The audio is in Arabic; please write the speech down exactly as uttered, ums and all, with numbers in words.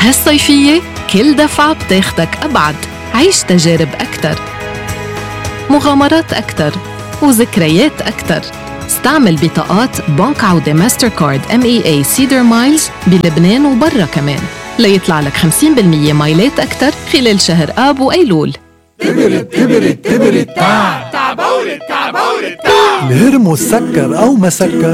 هالصيفية كل دفعة بتاخدك أبعد. عيش تجارب أكتر، مغامرات أكتر، وذكريات أكتر. استعمل بطاقات بنك عودة ماستر كارد إم إي إيه سيدر مايلز بلبنان وبرا كمان ليطلع لك خمسين بالمية مايلات أكتر خلال شهر آب وأيلول. تبرد تبرد تبرد تعب تعبولت تعبولت تعب. الهرمو سكر أو ما سكر